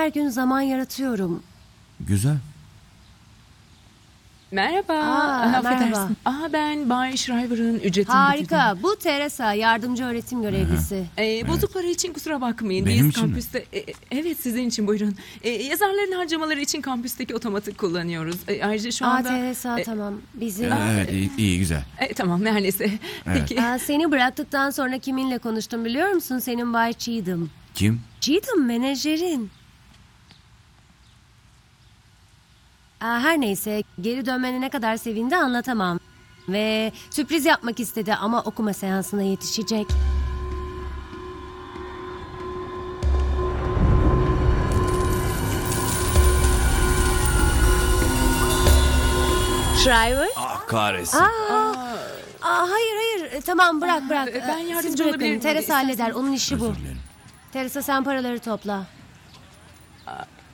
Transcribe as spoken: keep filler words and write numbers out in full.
her gün zaman yaratıyorum. Güzel. Merhaba. Aa, Affedersin. merhaba. Aa, ben Bay Shriver'ın ücretini Harika. ödedim. Bu Teresa, yardımcı öğretim görevlisi. Ee, bozuk para için kusura bakmayın. Benim Biz için mi? kampüste... E, e, evet sizin için buyurun. E, yazarların harcamaları için kampüsteki otomatik kullanıyoruz. E, ayrıca şu Aa anda... Teresa e, tamam. Bizim... Evet iyi, iyi güzel. e, tamam neredeyse. Peki. Aa, seni bıraktıktan sonra kiminle konuştum biliyor musun? Senin Bay Cheatham. Kim? Cheatham menajerin. Aa, her neyse geri dönmene ne kadar sevindi anlatamam. Ve sürpriz yapmak istedi ama okuma seansına yetişecek. Shriver? Ah kahretsin. Aa, aa, hayır hayır E, tamam bırak bırak. e, ben Ee, yardımcı Siz bırakın. olabilirim. Teresa Hadi, halleder istersen. onun işi bu. Özür dilerim. Teresa sen paraları topla.